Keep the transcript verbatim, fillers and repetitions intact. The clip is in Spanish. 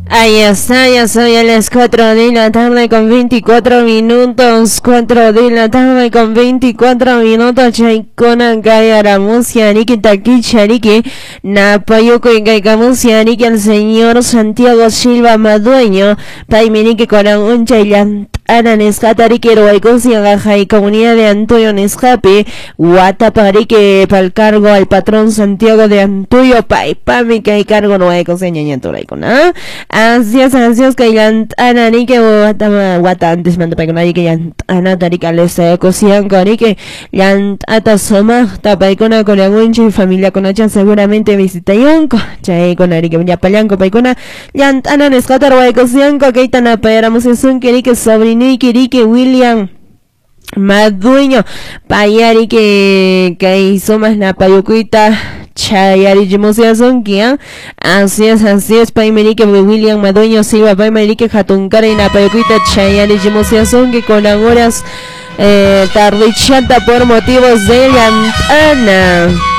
Ahí está, ya soy a las cuatro de la tarde con veinticuatro minutos, cuatro de la tarde con veinticuatro minutos, chaikona gaya ramusia, niki takicha, niki, napayuko y gaikamusia, niki al señor Santiago Silva Madueño, paiminiki con un chaylant. Ana Nescatariki Roaikosi Agaja y Comunidad de Antonio Nescapi, Guataparique pa'l cargo al patrón Santiago de Antuyo, Paipami que hay cargo Roaikosi Ñañaturaikona. Así es, así es que yant Ana Nike Guatama Guata antes mando paikona y que yant Ana Tarika les cosian con que yant Ata Soma Tapaikona con Agunchi y familia con Achan seguramente visita Yonko, Chay con Arike Yapayanko Paikona, yant Ana Nescatar Roaikosianko, que itana paeramos en sun que que sobrino Niki Rike William Madueño Payari que que hizo más la payucuita Chayari Jimosia Sonkia. Así es, así es, Paimerique William Madueño Silva Paimerique Jatunkara y la payucuita Chayari Jimosia Sonki con horas eh, tarde chata por motivos de la Ana.